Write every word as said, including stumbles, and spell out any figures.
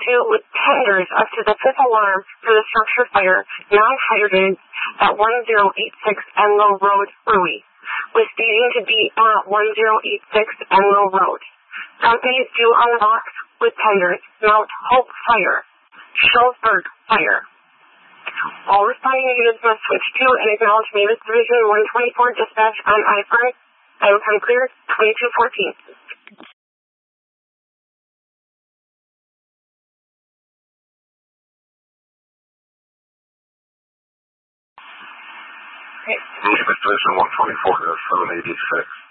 two with tenders up to the fifth alarm for the structure fire, non-hydrogen, at one zero eight six Enlow Road, Rui, with staging to be at one zero eight six Enlow Road. Companies due on the box with tenders, Mount Hope Fire, Schulzberg Fire. All responding units must switch to and acknowledge Mavis Division one twenty-four dispatch on I F R I. I will come clear twenty-two fourteen. Mavis Division one twenty-four, seven eighty-six.